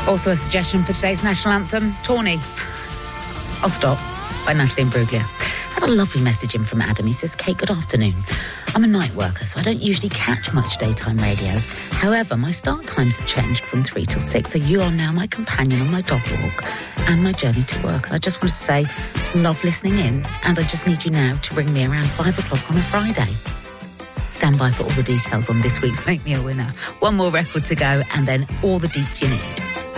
Also a suggestion for today's national anthem, Tawny. I'll Stop by Natalie Imbruglia. Had a lovely message in from Adam. He says, Kate, good afternoon. I'm a night worker, so I don't usually catch much daytime radio. However, my start times have changed from 3 till 6, so you are now my companion on my dog walk and my journey to work. And I just want to say, love listening in, and I just need you now to ring me around 5 o'clock on a Friday. Stand by for all the details on this week's Make Me a Winner. One more record to go, and then all the deets you need.